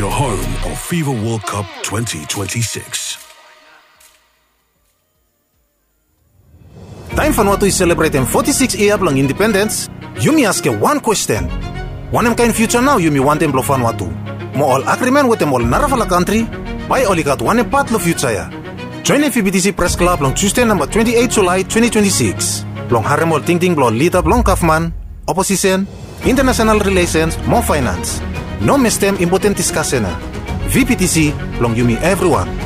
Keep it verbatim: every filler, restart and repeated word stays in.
your home of FIFA World Cup twenty twenty-six. Time Vanuatu is celebrating forty-six years long independence. You me ask one question. One em kind future now you me want em blo Vanuatu. Mo all agreement with em all narafala country. By only got one part lo future ya. Join F B T C Press Club long Tuesday number twenty-eighth July twenty twenty-six. Long haremol ting ting blo leader long Kaufman. Opposition, international relations, more finance. No mistem important discussion. V P T C long you me everyone.